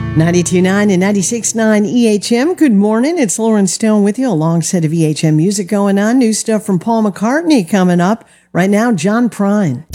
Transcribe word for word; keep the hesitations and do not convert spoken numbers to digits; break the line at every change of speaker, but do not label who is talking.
ninety-two point nine and ninety-six point nine E H M. Good morning. It's Lauren Stone with you. A long set of E H M music going on. New stuff from Paul McCartney coming up. Right now, John Prine.